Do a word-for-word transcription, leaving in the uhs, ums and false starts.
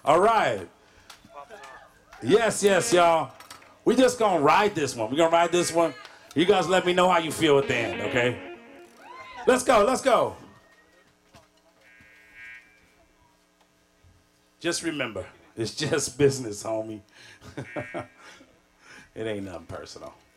All right. Yes, yes, y'all. We just gonna ride this one. We're gonna ride this one. You guys let me know how you feel at the end, okay? Let's go, let's go. Just remember, it's just business, homie. It ain't nothing personal.